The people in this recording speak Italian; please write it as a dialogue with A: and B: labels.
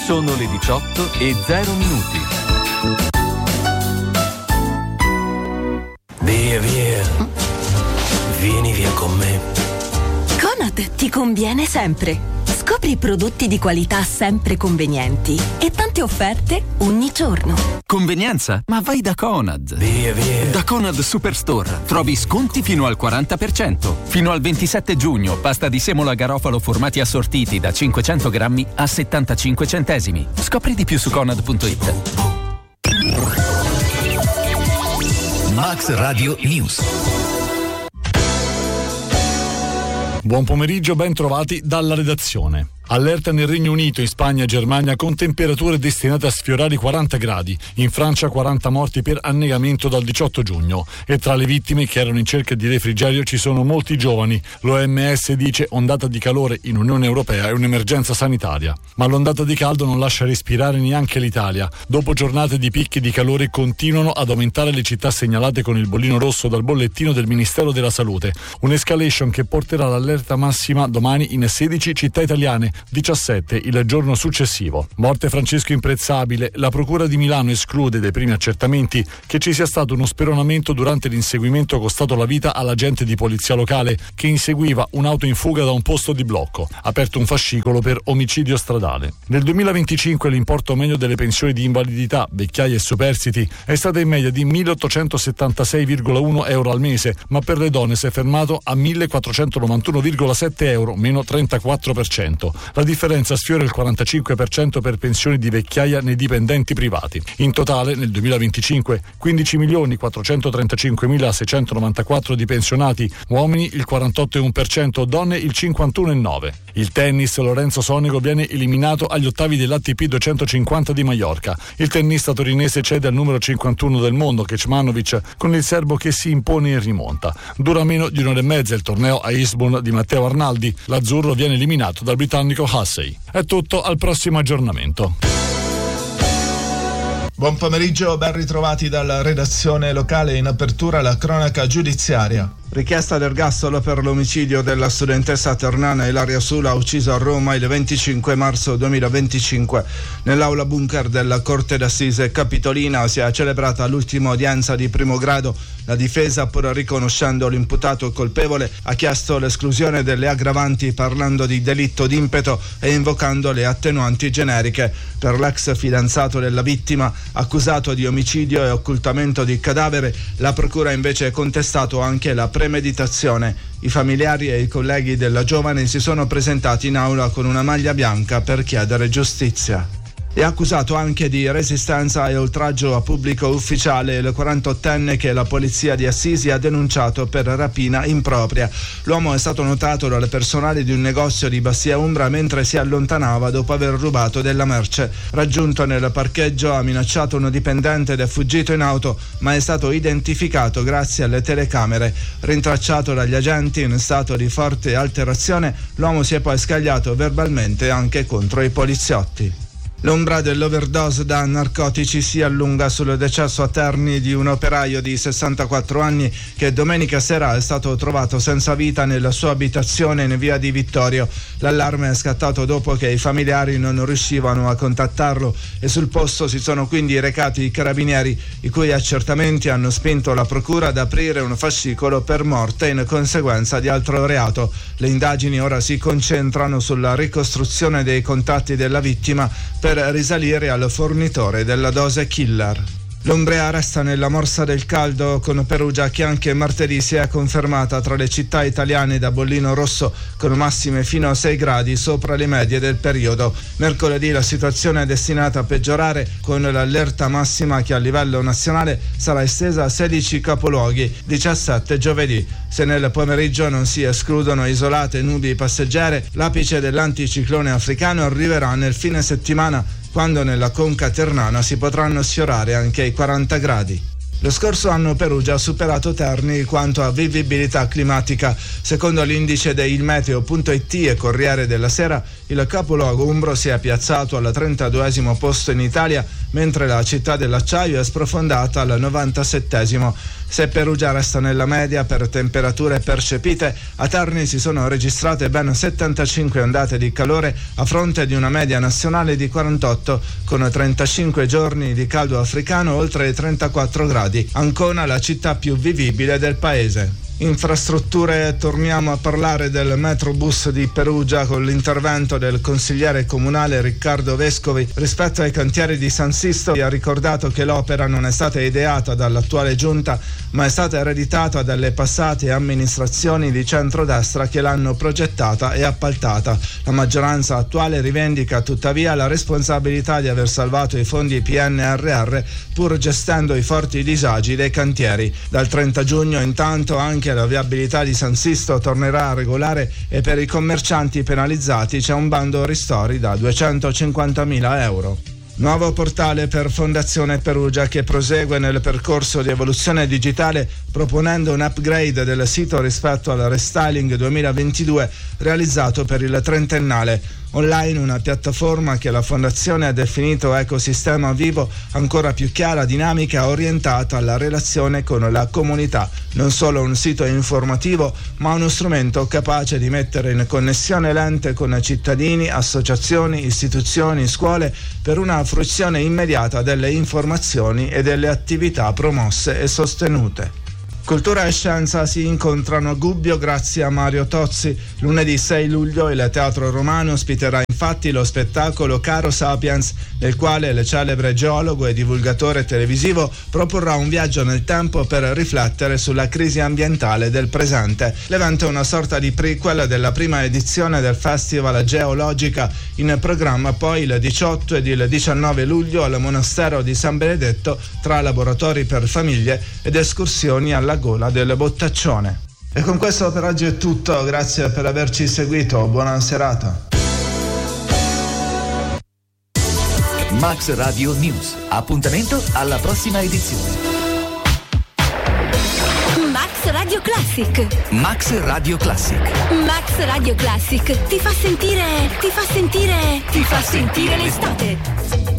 A: Sono le 18:00.
B: Via. Vieni via con me.
C: Conad ti conviene sempre. Scopri prodotti di qualità sempre convenienti e tante offerte ogni giorno.
D: Convenienza? Ma vai da Conad.
B: Via.
D: Da Conad Superstore trovi sconti fino al 40%. Fino al 27 giugno, pasta di semola garofalo formati assortiti da 500 grammi a 75 centesimi. Scopri di più su Conad.it.
B: Max Radio News.
E: Buon pomeriggio, ben trovati dalla redazione. Allerta nel Regno Unito, in Spagna e Germania con temperature destinate a sfiorare i 40 gradi. In Francia 40 morti per annegamento dal 18 giugno. E tra le vittime che erano in cerca di refrigerio ci sono molti giovani. L'OMS dice ondata di calore in Unione Europea è un'emergenza sanitaria. Ma l'ondata di caldo non lascia respirare neanche l'Italia. Dopo giornate di picchi di calore continuano ad aumentare le città segnalate con il bollino rosso dal bollettino del Ministero della Salute. Un'escalation che porterà l'allerta massima domani in 16 città italiane, 17 il giorno successivo. Morte Francesco Imprezzabile. La Procura di Milano esclude dai primi accertamenti che ci sia stato uno speronamento durante l'inseguimento costato la vita all'agente di polizia locale che inseguiva un'auto in fuga da un posto di blocco. Aperto un fascicolo per omicidio stradale. Nel 2025 l'importo medio delle pensioni di invalidità, vecchiaia e superstiti è stata in media di 1.876,1 euro al mese, ma per le donne si è fermato a 1.491,7 euro, meno 34%. La differenza sfiora il 45% per pensioni di vecchiaia nei dipendenti privati. In totale, nel 2025, 15.435.694 di pensionati, uomini il 48,1%, donne il 51,9%. Il tennis, Lorenzo Sonego viene eliminato agli ottavi dell'ATP 250 di Maiorca. Il tennista torinese cede al numero 51 del mondo, Kecmanovic, con il serbo che si impone in rimonta. Dura meno di un'ora e mezza il torneo a Eastbourne di Matteo Arnaldi. L'azzurro viene eliminato dal britannico Hussey. È tutto, al prossimo aggiornamento.
F: Buon pomeriggio, ben ritrovati dalla redazione locale. In apertura la cronaca giudiziaria. Richiesta d'ergastolo per l'omicidio della studentessa ternana Ilaria Sula, uccisa a Roma il 25 marzo 2025. Nell'aula bunker della Corte d'Assise Capitolina si è celebrata l'ultima udienza di primo grado. La difesa, pur riconoscendo l'imputato colpevole, ha chiesto l'esclusione delle aggravanti parlando di delitto d'impeto e invocando le attenuanti generiche. Per l'ex fidanzato della vittima, accusato di omicidio e occultamento di cadavere, la procura invece ha contestato anche la premeditazione. I familiari e i colleghi della giovane si sono presentati in aula con una maglia bianca per chiedere giustizia. È accusato anche di resistenza e oltraggio a pubblico ufficiale il 48enne che la polizia di Assisi ha denunciato per rapina impropria. L'uomo è stato notato dal personale di un negozio di Bastia Umbra mentre si allontanava dopo aver rubato della merce. Raggiunto nel parcheggio ha minacciato un dipendente ed è fuggito in auto, ma è stato identificato grazie alle telecamere. Rintracciato dagli agenti in stato di forte alterazione, l'uomo si è poi scagliato verbalmente anche contro i poliziotti. L'ombra dell'overdose da narcotici si allunga sul decesso a Terni di un operaio di 64 anni che domenica sera è stato trovato senza vita nella sua abitazione in via di Vittorio. L'allarme è scattato dopo che i familiari non riuscivano a contattarlo e sul posto si sono quindi recati i carabinieri, i cui accertamenti hanno spinto la procura ad aprire un fascicolo per morte in conseguenza di altro reato. Le indagini ora si concentrano sulla ricostruzione dei contatti della vittima per risalire al fornitore della dose killer. L'Umbria resta nella morsa del caldo con Perugia che anche martedì si è confermata tra le città italiane da bollino rosso con massime fino a 6 gradi sopra le medie del periodo. Mercoledì la situazione è destinata a peggiorare con l'allerta massima che a livello nazionale sarà estesa a 16 capoluoghi, 17 giovedì. Se nel pomeriggio non si escludono isolate nubi passeggere, l'apice dell'anticiclone africano arriverà nel fine settimana, quando nella conca ternana si potranno sfiorare anche i 40 gradi. Lo scorso anno Perugia ha superato Terni quanto a vivibilità climatica. Secondo l'indice di ilmeteo.it e Corriere della Sera, il capoluogo umbro si è piazzato al 32esimo posto in Italia, mentre la città dell'acciaio è sprofondata al 97esimo. Se Perugia resta nella media per temperature percepite, a Terni si sono registrate ben 75 ondate di calore a fronte di una media nazionale di 48, con 35 giorni di caldo africano oltre i 34 gradi. Ancona la città più vivibile del paese. Infrastrutture, torniamo a parlare del Metrobus di Perugia con l'intervento del consigliere comunale Riccardo Vescovi. Rispetto ai cantieri di San Sisto, ha ricordato che l'opera non è stata ideata dall'attuale giunta, ma è stata ereditata dalle passate amministrazioni di centrodestra che l'hanno progettata e appaltata. La maggioranza attuale rivendica tuttavia la responsabilità di aver salvato i fondi PNRR pur gestendo i forti disagi dei cantieri. Dal 30 giugno intanto anche la viabilità di San Sisto tornerà regolare e per i commercianti penalizzati c'è un bando ristori da 250.000 euro. Nuovo portale per Fondazione Perugia che prosegue nel percorso di evoluzione digitale proponendo un upgrade del sito rispetto al restyling 2022 realizzato per il trentennale. Online una piattaforma che la Fondazione ha definito ecosistema vivo, ancora più chiara, dinamica, orientata alla relazione con la comunità. Non solo un sito informativo, ma uno strumento capace di mettere in connessione l'ente con cittadini, associazioni, istituzioni, scuole per una fruizione immediata delle informazioni e delle attività promosse e sostenute. Cultura e scienza si incontrano a Gubbio grazie a Mario Tozzi. Lunedì 6 luglio il Teatro Romano ospiterà infatti lo spettacolo Caro Sapiens, nel quale il celebre geologo e divulgatore televisivo proporrà un viaggio nel tempo per riflettere sulla crisi ambientale del presente. L'evento è una sorta di prequel della prima edizione del Festival Geologica, in programma poi il 18 ed il 19 luglio al Monastero di San Benedetto tra laboratori per famiglie ed escursioni alla gola del Bottaccione. E con questo per oggi è tutto, grazie per averci seguito, buona serata.
B: Max Radio News. Appuntamento alla prossima edizione.
C: Max Radio Classic.
B: Max Radio Classic.
C: Max Radio Classic ti fa sentire l'estate.